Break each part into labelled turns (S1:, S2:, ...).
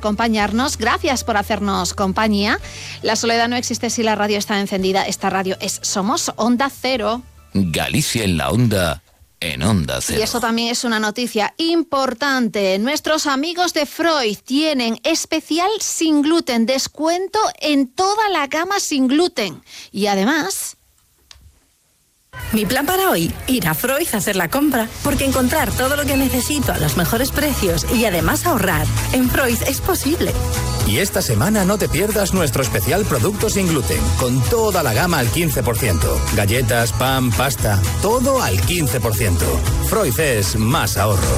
S1: acompañarnos, gracias por hacernos compañía. La soledad no existe si la radio está encendida. Esta radio es Somos Onda Cero.
S2: Galicia en la Onda, en Onda Cero.
S1: Y eso también es una noticia importante. Nuestros amigos de Freud tienen especial sin gluten, descuento en toda la gama sin gluten. Y además...
S3: Mi plan para hoy, ir a Freud a hacer la compra, porque encontrar todo lo que necesito a los mejores precios y además ahorrar en Freud es posible.
S4: Y esta semana no te pierdas nuestro especial producto sin gluten, con toda la gama al 15%. Galletas, pan, pasta, todo al 15%. Freud es más ahorro.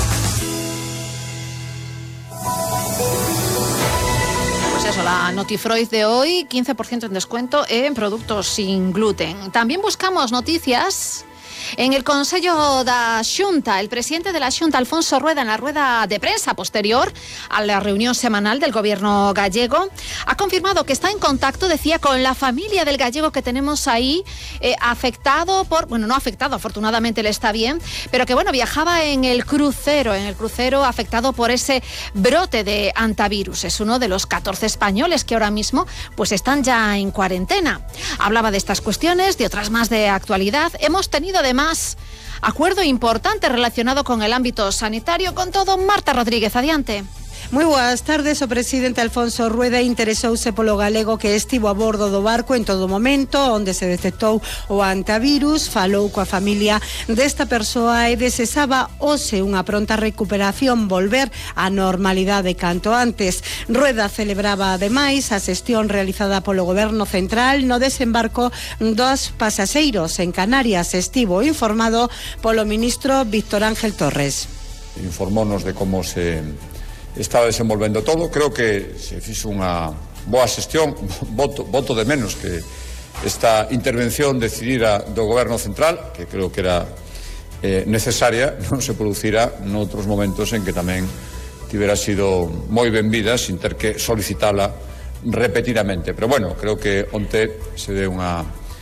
S1: La Notifreud de hoy, 15% en descuento en productos sin gluten. También buscamos noticias en el Consello da Xunta. El presidente de la Xunta, Alfonso Rueda, en la rueda de prensa posterior a la reunión semanal del gobierno gallego, ha confirmado que está en contacto, decía, con la familia del gallego que tenemos ahí, afectado por, bueno, no afectado, afortunadamente le está bien, pero que bueno, viajaba en el crucero afectado por ese brote de hantavirus. Es uno de los 14 españoles que ahora mismo pues están ya en cuarentena. Hablaba de estas cuestiones, de otras más de actualidad. Hemos tenido además acuerdo importante relacionado con el ámbito sanitario. Con todo, Marta Rodríguez, adiante.
S5: Moi boas tardes. O presidente Alfonso Rueda interesouse polo galego que estivo a bordo do barco en todo momento onde se detectou o hantavirus, falou coa familia desta persoa e desexaba hoxe unha pronta recuperación, volver á normalidade canto antes. Rueda celebraba ademais a xestión realizada polo goberno central no desembarco dos pasaxeiros en Canarias. Estivo informado polo ministro Víctor Ángel Torres.
S6: Informónos de como se estaba desenvolvendo todo. Creo que se fixo unha boa xestión. Voto de menos que esta intervención decidida do Goberno Central, que creo que era necesaria, non se producira noutros momentos en que tamén tivera sido moi benvida sin ter que solicitala repetidamente. Pero bueno, creo que onte se deu unha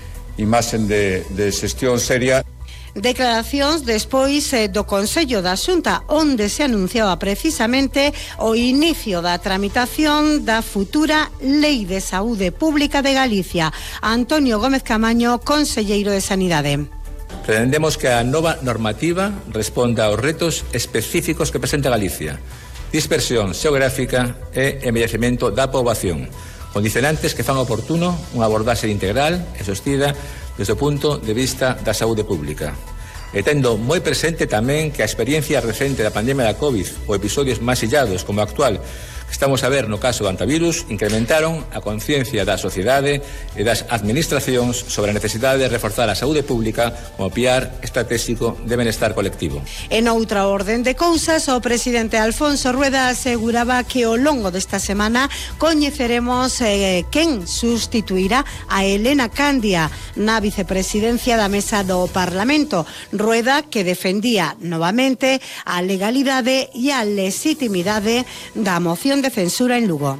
S6: imaxen de xestión seria.
S5: Declaracións despois do Consello da Xunta, onde se anunciaba precisamente o inicio da tramitación da futura Lei de Saúde Pública de Galicia. Antonio Gómez Camaño, conselleiro de Sanidade.
S7: Pretendemos que a nova normativa responda aos retos específicos que presenta Galicia: dispersión xeográfica e envellecemento da poboación, condicionantes que fan oportuno unha abordaxe integral e sostida desde o punto de vista da saúde pública. E tendo moi presente tamén que a experiencia recente da pandemia da COVID ou episodios máis illados como o actual que estamos a ver no caso do hantavirus incrementaron a conciencia da sociedade e das administracións sobre a necesidade de reforzar a saúde pública como piar estratégico de benestar colectivo.
S5: En outra orden de cousas, o presidente Alfonso Rueda aseguraba que ao longo desta semana coñeceremos quen sustituirá a Elena Candia na vicepresidencia da Mesa do Parlamento. Rueda, que defendía novamente a legalidade e a legitimidade da moción de censura en Lugo.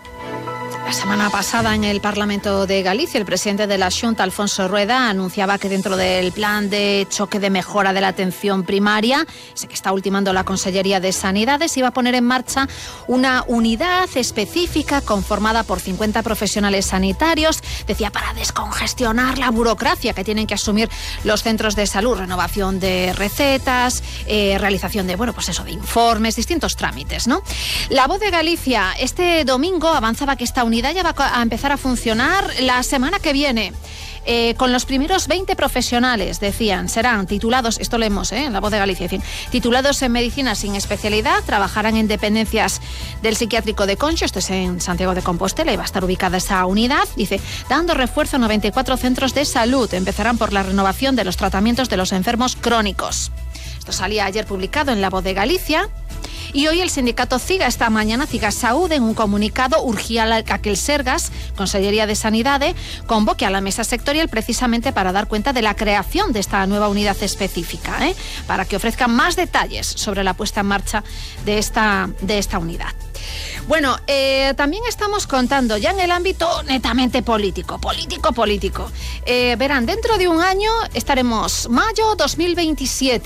S1: La semana pasada en el Parlamento de Galicia, el presidente de la Xunta, Alfonso Rueda, anunciaba que dentro del plan de choque de mejora de la atención primaria, ese que está ultimando la Consellería de Sanidades, iba a poner en marcha una unidad específica conformada por 50 profesionales sanitarios, decía, para descongestionar la burocracia que tienen que asumir los centros de salud, renovación de recetas, realización de, de informes, distintos trámites, ¿no? La Voz de Galicia este domingo avanzaba que esta unidad ya va a empezar a funcionar la semana que viene. Con los primeros 20 profesionales, decían, serán titulados, esto leemos en La Voz de Galicia, titulados en medicina sin especialidad, trabajarán en dependencias del psiquiátrico de Conxo, esto es en Santiago de Compostela, y va a estar ubicada esa unidad, dice, dando refuerzo a 94 centros de salud. Empezarán por la renovación de los tratamientos de los enfermos crónicos. Esto salía ayer publicado en La Voz de Galicia. Y hoy el sindicato CIGA, esta mañana, CIGA Saúde, en un comunicado, urgía a que el Sergas, Consellería de Sanidade, convoque a la mesa sectorial precisamente para dar cuenta de la creación de esta nueva unidad específica, para que ofrezcan más detalles sobre la puesta en marcha de esta unidad. Bueno, también estamos contando ya en el ámbito netamente político. Verán, dentro de un año estaremos mayo 2027.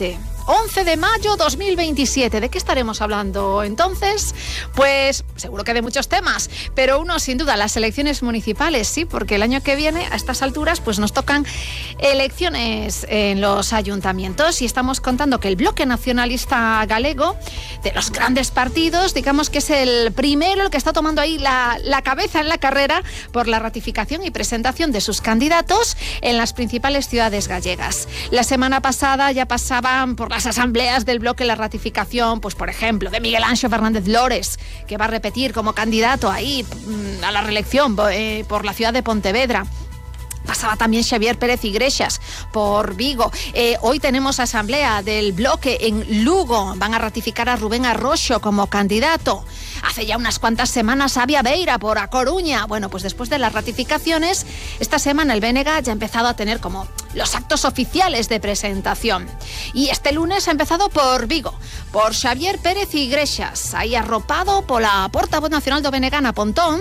S1: 11 de mayo 2027. ¿De qué estaremos hablando entonces? Pues seguro que de muchos temas, pero uno sin duda, las elecciones municipales, sí, porque el año que viene a estas alturas pues nos tocan elecciones en los ayuntamientos y estamos contando que el Bloque Nacionalista Galego, de los grandes partidos, digamos que es el primero, el que está tomando ahí la cabeza en la carrera por la ratificación y presentación de sus candidatos en las principales ciudades gallegas. La semana pasada ya pasaban por las asambleas del bloque la ratificación, pues por ejemplo, de Miguel Anxo Fernández Lores, que va a repetir como candidato ahí a la reelección por la ciudad de Pontevedra. Pasaba también Xavier Pérez Iglesias por Vigo. Hoy tenemos asamblea del bloque en Lugo. Van a ratificar a Rubén Arroxo como candidato. Hace ya unas cuantas semanas Avia Beira por A Coruña. Bueno, pues después de las ratificaciones, esta semana el BNG ya ha empezado a tener como los actos oficiales de presentación. Y este lunes ha empezado por Vigo, por Xavier Pérez Iglesias, aí arropado pola portavoz nacional do BNG, Ana Pontón.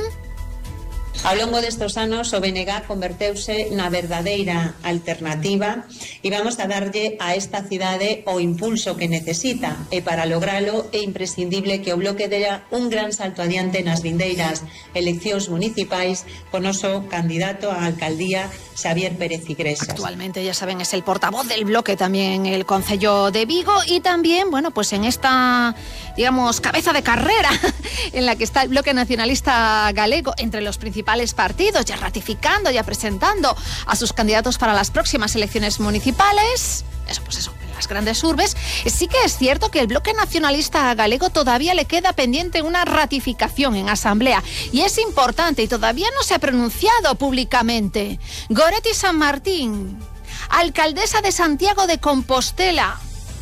S8: Ao longo destes anos o BNG converteuse na verdadeira alternativa e vamos a darlle a esta cidade o impulso que necesita e para logralo é imprescindible que o bloque dera un gran salto adiante nas vindeiras eleccións municipais con noso candidato á alcaldía Xavier Pérez Iglesias.
S1: Actualmente, ya saben, es el portavoz del bloque también en el concello de Vigo y también, bueno, pues en esta, digamos, cabeza de carrera en la que está el Bloque Nacionalista Galego entre los principales partidos, ya ratificando, ya presentando a sus candidatos para las próximas elecciones municipales. Eso, en las grandes urbes. Sí que es cierto que el Bloque Nacionalista Galego todavía le queda pendiente una ratificación en asamblea y es importante y todavía no se ha pronunciado públicamente. Goretti San Martín, alcaldesa de Santiago de Compostela,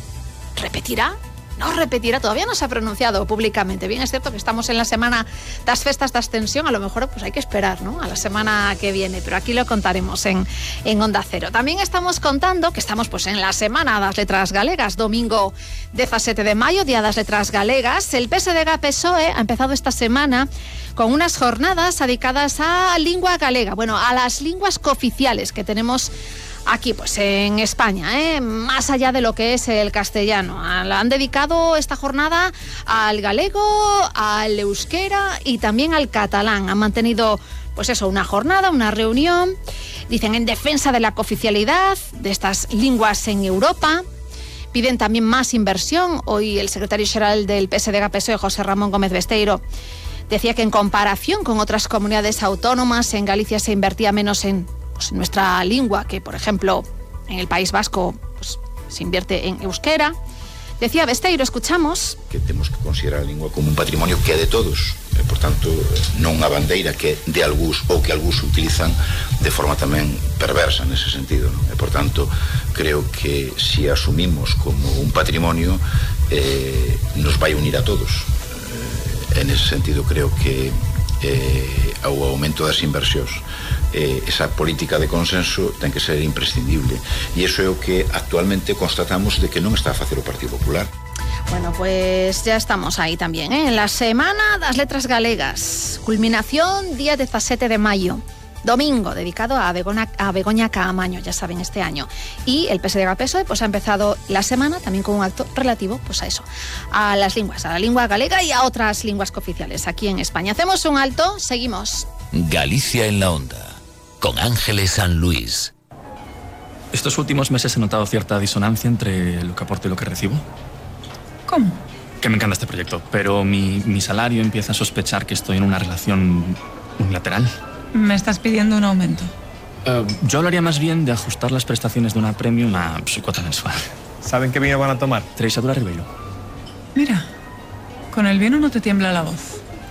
S1: ¿repetirá? No repetirá, todavía no se ha pronunciado públicamente. Bien, es cierto que estamos en la semana das festas de Ascensión, a lo mejor pues hay que esperar, ¿no?, a la semana que viene, pero aquí lo contaremos en Onda Cero. También estamos contando que estamos pues en la Semana das Letras Galegas, domingo 17 de mayo, Día das Letras Galegas. El PSDG-PSOE ha empezado esta semana con unas jornadas dedicadas a lingua galega, bueno, a las lenguas cooficiales que tenemos aquí, pues en España, más allá de lo que es el castellano. Han dedicado esta jornada al galego, al euskera y también al catalán. Han mantenido, pues eso, una jornada, una reunión, dicen, en defensa de la cooficialidad de estas lenguas en Europa. Piden también más inversión. Hoy el secretario general del PSDG-PSOE, José Ramón Gómez Besteiro, decía que en comparación con otras comunidades autónomas, en Galicia se invertía menos en nuestra lengua, que por ejemplo en el País Vasco pues, se invierte en euskera. Decía Besteiro, escuchamos.
S9: Que temos que considerar a lingua como un patrimonio que é de todos, e, por tanto, non unha bandeira que é de algúns ou que algúns utilizan de forma tamén perversa nese sentido, non? E, por tanto, creo que se asumimos como un patrimonio nos vai unir a todos. En ese sentido, creo que ao aumento das inversións esa política de consenso ten que ser imprescindible e iso é o que actualmente constatamos de que non está a facer o Partido Popular.
S1: Bueno, pues ya estamos ahí también, en la Semana das Letras Galegas, culminación día 17 de mayo, domingo, dedicado a Begoña Caamaño, ya saben, este año. Y el PSDG-PSOE pues ha empezado la semana también con un acto relativo pues a eso, a las lenguas, a la lengua galega y a otras lenguas cooficiales aquí en España. Hacemos un alto, seguimos.
S2: Galicia en la Onda, con Ángeles San Luis.
S10: Estos últimos meses he notado cierta disonancia entre lo que aporto y lo que recibo.
S11: ¿Cómo?
S10: Que me encanta este proyecto, pero mi salario empieza a sospechar que estoy en una relación unilateral.
S11: ¿Me estás pidiendo un aumento?
S10: Yo hablaría más bien de ajustar las prestaciones de una premium a su cuota mensual.
S12: ¿Saben qué vino van a tomar?
S10: Treixadura Ribeiro.
S11: Mira, con el vino no te tiembla la voz.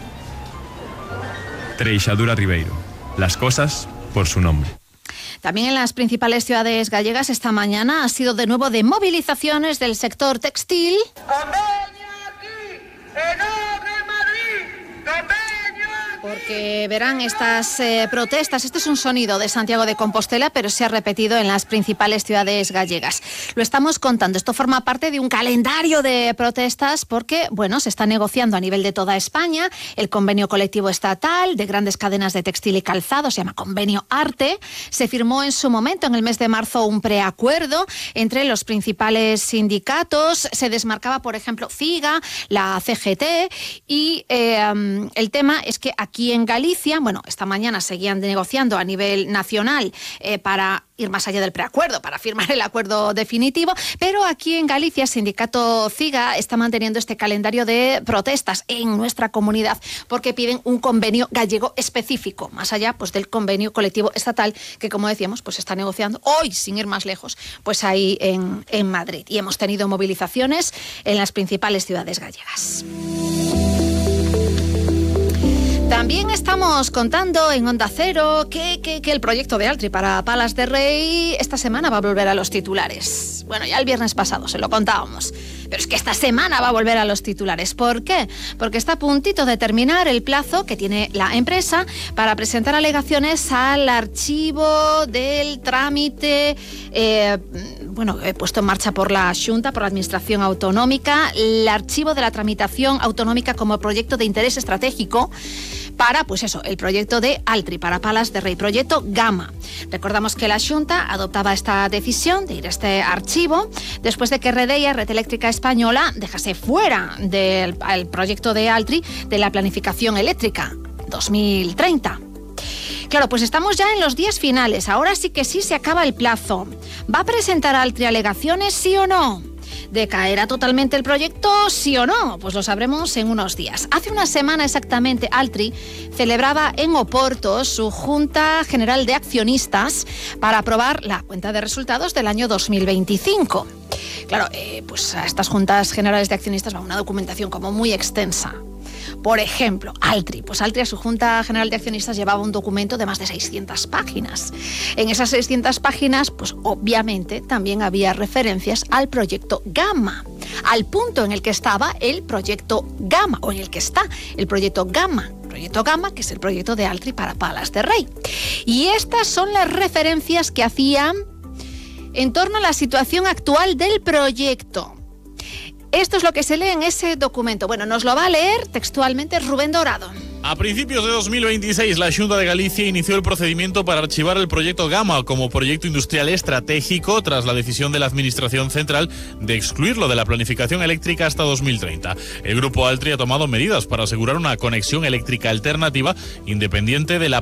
S12: Treixadura Ribeiro. Las cosas por su nombre.
S1: También en las principales ciudades gallegas esta mañana ha sido de nuevo de movilizaciones del sector textil. Porque verán estas protestas, este es un sonido de Santiago de Compostela, pero se ha repetido en las principales ciudades gallegas. Lo estamos contando, esto forma parte de un calendario de protestas porque, bueno, se está negociando a nivel de toda España el convenio colectivo estatal de grandes cadenas de textil y calzado, se llama Convenio Arte. Se firmó en su momento, en el mes de marzo, un preacuerdo entre los principales sindicatos. Se desmarcaba, por ejemplo, CIGA, la CGT, y el tema es que aquí en Galicia, bueno, esta mañana seguían negociando a nivel nacional para ir más allá del preacuerdo, para firmar el acuerdo definitivo, pero aquí en Galicia el sindicato CIGA está manteniendo este calendario de protestas en nuestra comunidad porque piden un convenio gallego específico, más allá pues del convenio colectivo estatal que, como decíamos, pues está negociando hoy, sin ir más lejos, pues ahí en Madrid. Y hemos tenido movilizaciones en las principales ciudades gallegas. También estamos contando en Onda Cero que el proyecto de Altri para Palas de Rey esta semana va a volver a los titulares. Bueno, ya el viernes pasado se lo contábamos, pero es que esta semana va a volver a los titulares. ¿Por qué? Porque está a puntito de terminar el plazo que tiene la empresa para presentar alegaciones al archivo del trámite puesto en marcha por la Xunta, por la Administración Autonómica, el archivo de la tramitación autonómica como proyecto de interés estratégico para, pues eso, el proyecto de Altri para Palas de Rey, proyecto Gama. Recordamos que la Xunta adoptaba esta decisión de ir a este archivo después de que Redeia, Red Eléctrica Española, dejase fuera del proyecto de Altri de la planificación eléctrica 2030. Claro, pues estamos ya en los días finales. Ahora sí que sí se acaba el plazo. ¿Va a presentar Altri alegaciones, sí o no? ¿Decaerá totalmente el proyecto, sí o no? Pues lo sabremos en unos días. Hace una semana exactamente, Altri celebraba en Oporto su Junta General de Accionistas para aprobar la cuenta de resultados del año 2025. Claro, pues a estas Juntas Generales de Accionistas va una documentación como muy extensa. Por ejemplo, Altri a su Junta General de Accionistas llevaba un documento de más de 600 páginas. En esas 600 páginas, pues obviamente también había referencias al proyecto Gama, al punto en el que estaba el proyecto Gama, o en el que está el proyecto Gama. Proyecto Gama, que es el proyecto de Altri para Palas de Rey. Y estas son las referencias que hacían en torno a la situación actual del proyecto. Esto es lo que se lee en ese documento. Bueno, nos lo va a leer textualmente Rubén Dorado.
S13: A principios de 2026, la Xunta de Galicia inició el procedimiento para archivar el proyecto Gama como proyecto industrial estratégico tras la decisión de la Administración Central de excluirlo de la planificación eléctrica hasta 2030. El grupo Altri ha tomado medidas para asegurar una conexión eléctrica alternativa independiente de la